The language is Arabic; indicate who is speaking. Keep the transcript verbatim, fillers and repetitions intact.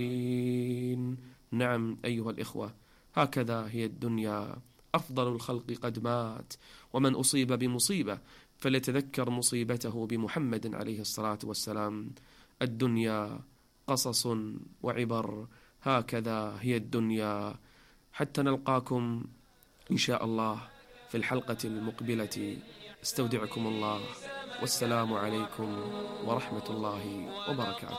Speaker 1: نعم أيها الإخوة، هكذا هي الدنيا. أفضل الخلق قد مات، ومن أصيب بمصيبة فليتذكر مصيبته بمحمد عليه الصلاة والسلام. الدنيا قصص وعبر، هكذا هي الدنيا. حتى نلقاكم إن شاء الله في الحلقة المقبلة. استودعكم الله، والسلام عليكم ورحمة الله وبركاته.